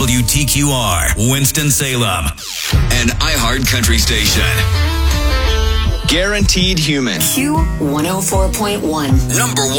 WTQR, Winston-Salem, an iHeart Country station. Guaranteed Human. Q104.1. Number 1.